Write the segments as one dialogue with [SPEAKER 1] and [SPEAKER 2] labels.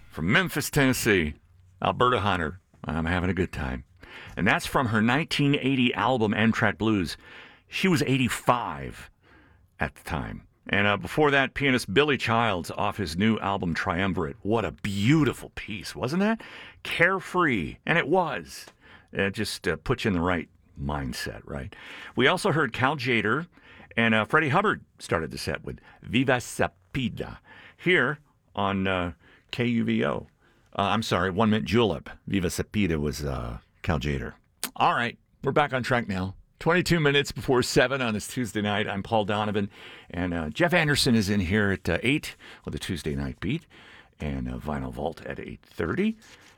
[SPEAKER 1] from Memphis, Tennessee, Alberta Hunter. I'm having a good time. And that's from her 1980 album, Amtrak Blues. She was 85 at the time. And before that, pianist Billy Childs off his new album, Triumvirate. What a beautiful piece, wasn't that? Carefree. And it was. It just puts you in the right mindset, right? We also heard Cal Tjader, and Freddie Hubbard started the set with Viva Sapida here on KUVO. I'm sorry, 1 Minute Julep. Viva Sapida was Cal Tjader. All right, we're back on track now. 22 minutes before 7 on this Tuesday night. I'm Paul Donovan, and Jeff Anderson is in here at 8 with a Tuesday night beat, and Vinyl Vault at 8:30.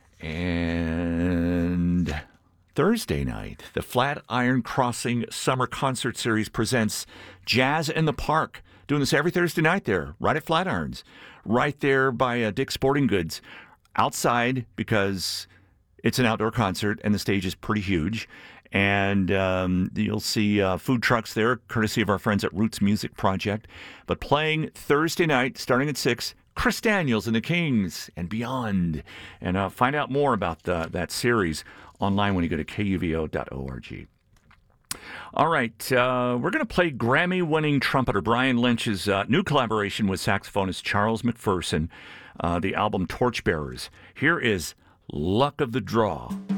[SPEAKER 1] And Thursday night, the Flatiron Crossing Summer Concert Series presents Jazz in the Park. Doing this every Thursday night there, right at Flatirons, right there by Dick's Sporting Goods. Outside, because it's an outdoor concert and the stage is pretty huge. And you'll see food trucks there, courtesy of our friends at Roots Music Project. But playing Thursday night, starting at 6, Chris Daniels and the Kings and Beyond. And find out more about that series online when you go to kuvo.org. All right, we're going to play Grammy-winning trumpeter Brian Lynch's new collaboration with saxophonist Charles McPherson, the album Torchbearers. Here is Luck of the Draw.